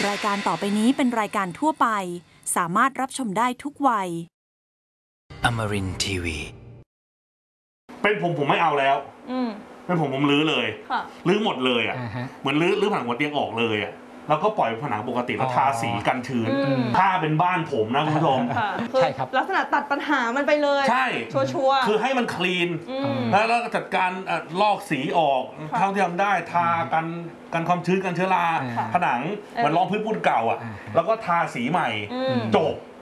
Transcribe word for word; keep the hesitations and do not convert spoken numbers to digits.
รายการต่อไปนี้เป็นรายการทั่วไปสามารถรับชมได้ทุกวัย Amarin ที วีเป็นผมผมไม่เอาแล้วเป็นผมผมรื้อเลยรื้อหมดเลยอ่ะเหมือนรื้อรื้อผนังหัวเตียงออกเลยอ่ะแล้วก็ปล่อยผนังปกติแล้วทาสีกันชื้นถ้าเป็นบ้านผมนะคุณผู้ชมใช่ครับลักษณะตัดปัญหามันไปเลยใช่ชัวร์คือให้มันคลีนแล้วก็จัดการลอกสีออกเท่าที่ทำได้ทากันกันความชื้นกันเชื้อราผนังเหมือนรองพื้นปูนเก่าอ่ะแล้วก็ทาสีใหม่จบ